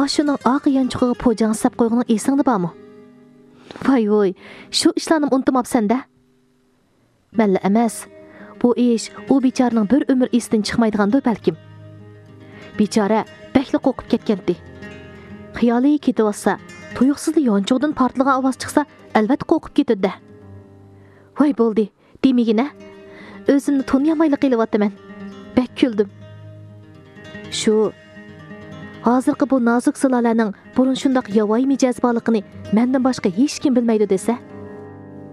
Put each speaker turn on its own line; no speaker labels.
Aşuning oq yanchug'iga po'jang sap qo'yg'ini esingda bormi? Voy, shu ishlarni unutmabsan-da. Malla emas. Bu ish u bechoraning bir umr esidan chiqmaydigandir balkim. Bechora bakli qo'rqib ketgandi. Xiyoli ketyapsa, tuyuqsizda yonchoqdan portlagan ovoz chiqsa, albatta qo'rqib ketadi. Voy bo'ldi, demagina. O'zimni toniyamayli qilyapman. Bak kuldim. Shu hozirgi bu nozik silolaning burun shundoq yovvoyi mijoz borligini mendan boshqa hech kim bilmaydi desa,